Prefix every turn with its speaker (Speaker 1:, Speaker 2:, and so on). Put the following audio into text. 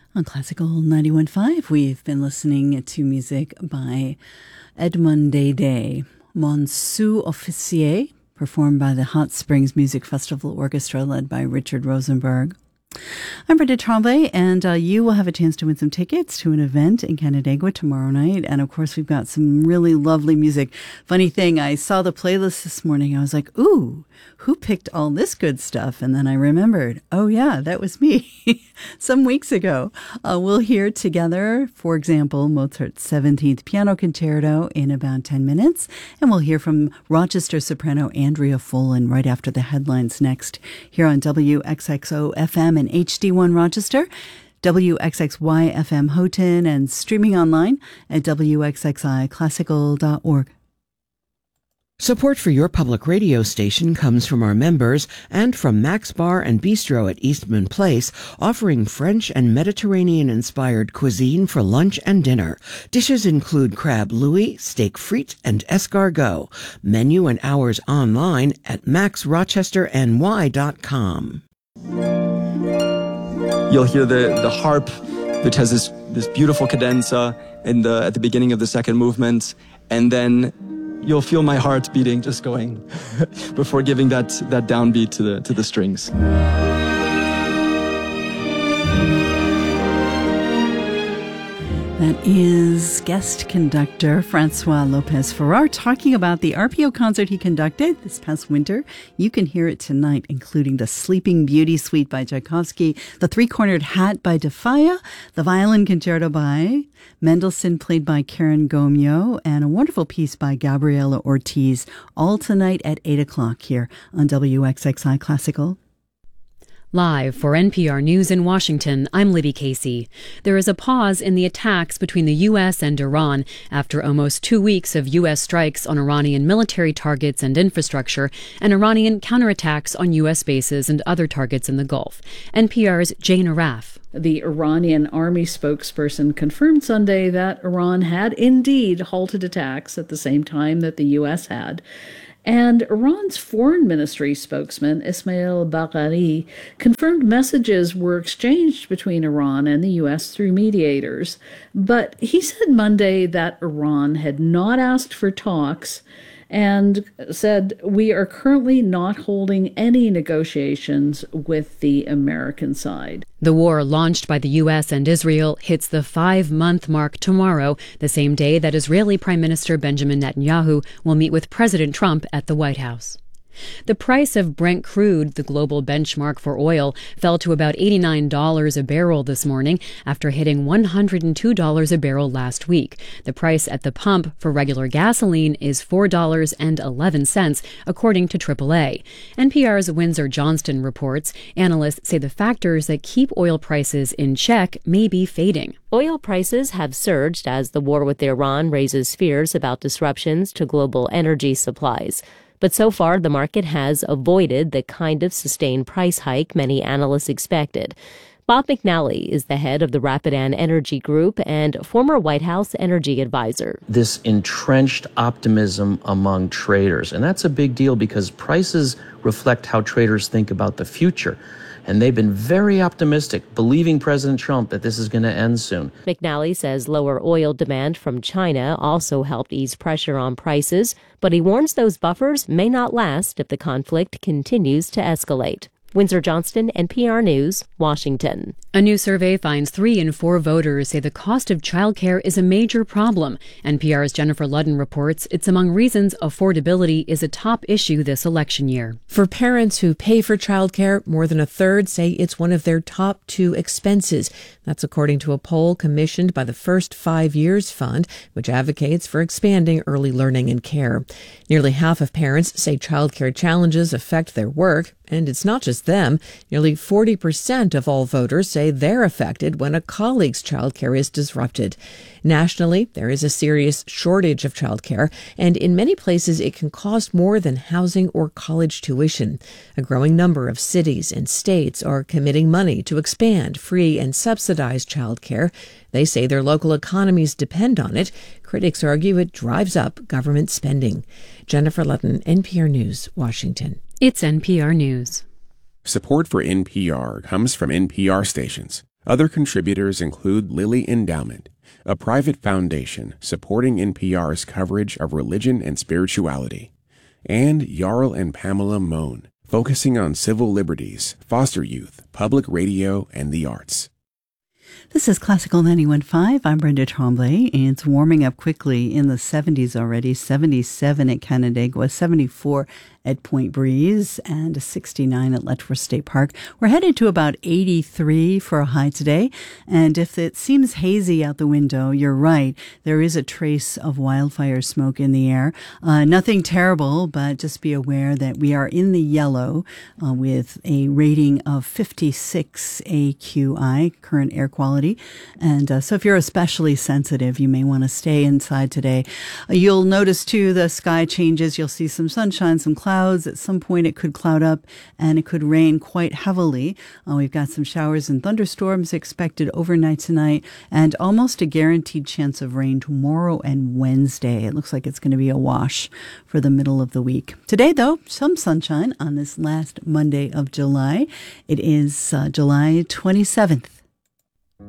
Speaker 1: On Classical 91.5, we've been listening to music by Edmond Dede, Mon Sou Officier, performed by the Hot Springs Music Festival Orchestra, led by Richard Rosenberg. I'm Brenda Tremblay, and you will have a chance to win some tickets to an event in Canandaigua tomorrow night. And, of course, we've got some really lovely music. Funny thing, I saw the playlist this morning. I was like, ooh, who picked all this good stuff? And then I remembered, oh, yeah, that was me some weeks ago. We'll hear together, for example, Mozart's 17th Piano Concerto in about 10 minutes. And we'll hear from Rochester soprano Andrea Folan right after the headlines next here on WXXO FM and HD1 Rochester, WXXY FM Houghton, and streaming online at WXXIClassical.org.
Speaker 2: Support for your public radio station comes from our members and from Max Bar and Bistro at Eastman Place, offering French and Mediterranean-inspired cuisine for lunch and dinner. Dishes include crab louis, steak frite, and escargot. Menu and hours online at maxrochesterny.com.
Speaker 3: You'll hear the harp, which has this beautiful cadenza at the beginning of the second movement, and then you'll feel my heart beating, just going before giving that downbeat to the strings.
Speaker 1: That is guest conductor Francois Lopez Farrar talking about the RPO concert he conducted this past winter. You can hear it tonight, including the Sleeping Beauty Suite by Tchaikovsky, the Three-Cornered Hat by DeFaya, the Violin Concerto by Mendelssohn played by Karen Gomio, and a wonderful piece by Gabriela Ortiz, all tonight at 8 o'clock here on WXXI Classical.
Speaker 4: Live for NPR News in Washington, I'm Libby Casey. There is a pause in the attacks between the U.S. and Iran after almost 2 weeks of U.S. strikes on Iranian military targets and infrastructure and Iranian counterattacks on U.S. bases and other targets in the Gulf. NPR's Jane Araf.
Speaker 5: The Iranian army spokesperson confirmed Sunday that Iran had indeed halted attacks at the same time that the U.S. had. And Iran's foreign ministry spokesman, Ismail Bagheri, confirmed messages were exchanged between Iran and the U.S. through mediators. But he said Monday that Iran had not asked for talks and said, "We are currently not holding any negotiations with the American side."
Speaker 4: The war launched by the U.S. and Israel hits the 5-month mark tomorrow, the same day that Israeli Prime Minister Benjamin Netanyahu will meet with President Trump at the White House. The price of Brent crude, the global benchmark for oil, fell to about $89 a barrel this morning after hitting $102 a barrel last week. The price at the pump for regular gasoline is $4.11, according to AAA. NPR's Windsor Johnston reports analysts say the factors that keep oil prices in check may be fading.
Speaker 6: Oil prices have surged as the war with Iran raises fears about disruptions to global energy supplies. But so far, the market has avoided the kind of sustained price hike many analysts expected. Bob McNally is the head of the Rapidan Energy Group and former White House energy advisor.
Speaker 7: This entrenched optimism among traders, and that's a big deal because prices reflect how traders think about the future. And they've been very optimistic, believing President Trump that this is going to end soon.
Speaker 6: McNally says lower oil demand from China also helped ease pressure on prices, but he warns those buffers may not last if the conflict continues to escalate. Windsor Johnston, NPR News, Washington.
Speaker 4: A new survey finds 3 in 4 voters say the cost of childcare is a major problem. NPR's Jennifer Ludden reports it's among reasons affordability is a top issue this election year.
Speaker 8: For parents who pay for childcare, more than a third say it's one of their top 2 expenses. That's according to a poll commissioned by the First 5 Years Fund, which advocates for expanding early learning and care. Nearly half of parents say childcare challenges affect their work. And it's not just them. Nearly 40% of all voters say they're affected when a colleague's childcare is disrupted. Nationally, there is a serious shortage of childcare, and in many places it can cost more than housing or college tuition. A growing number of cities and states are committing money to expand free and subsidized childcare. They say their local economies depend on it. Critics argue it drives up government spending. Jennifer Ludden, NPR News, Washington.
Speaker 4: It's NPR News.
Speaker 9: Support for NPR comes from NPR stations. Other contributors include Lilly Endowment, a private foundation supporting NPR's coverage of religion and spirituality, and Jarl and Pamela Mohn, focusing on civil liberties, foster youth, public radio, and the arts.
Speaker 1: This is Classical 91.5. I'm Brenda Tremblay. It's warming up quickly in the 70s already. 77 at Canandaigua, 74 at Point Breeze, and 69 at Letchworth State Park. We're headed to about 83 for a high today. And if it seems hazy out the window, you're right. There is a trace of wildfire smoke in the air. Nothing terrible, but just be aware that we are in the yellow with a rating of 56 AQI, current air quality. And so if you're especially sensitive, you may want to stay inside today. You'll notice, too, the sky changes. You'll see some sunshine, some clouds. At some point, it could cloud up and it could rain quite heavily. We've got some showers and thunderstorms expected overnight tonight and almost a guaranteed chance of rain tomorrow and Wednesday. It looks like it's going to be a wash for the middle of the week. Today, though, some sunshine on this last Monday of July. It is July 27th.